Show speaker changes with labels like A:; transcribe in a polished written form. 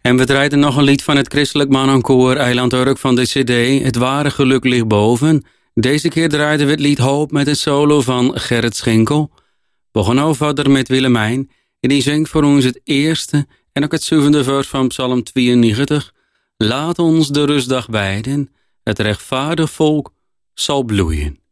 A: En we draaiden nog een lied van het christelijk mannenkoor Eiland Urk van de cd Het ware geluk ligt boven. Deze keer draaiden we het lied Hoop met een solo van Gerrit Schinkel. We gaan nou verder met Willemijn en die zingt voor ons het eerste en ook het 7e vers van Psalm 92. Laat ons de rustdag wijden, het rechtvaardig volk zal bloeien.